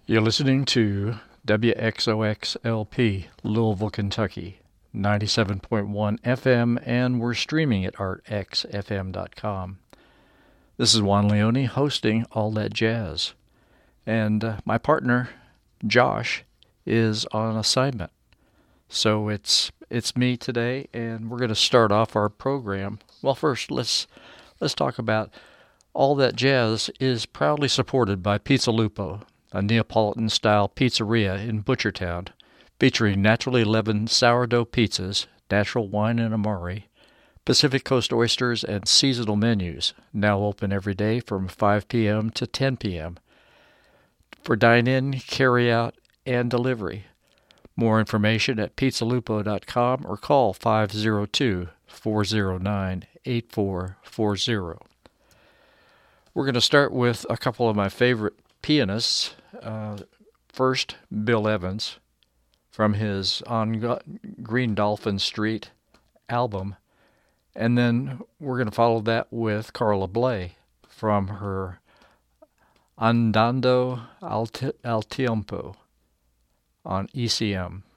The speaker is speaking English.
You're listening to WXOXLP, Louisville, Kentucky, 97.1 FM, and we're streaming at artxfm.com. This is Juan Leone hosting All That Jazz, and my partner, Josh, is on assignment. So it's me today, and we're going to start off our program. Well, first, let's talk about All That Jazz is proudly supported by Pizza Lupo, a Neapolitan-style pizzeria in Butchertown, featuring naturally leavened sourdough pizzas, natural wine and amari, Pacific Coast oysters, and seasonal menus, now open every day from 5 p.m. to 10 p.m. for dine-in, carry-out, and delivery. More information at pizzalupo.com or call 502-409-8440. We're going to start with a couple of my favorite pianists. First, Bill Evans from his On Green Dolphin Street album. And then we're going to follow that with Carla Bley from her Andando al Tiempo on ECM.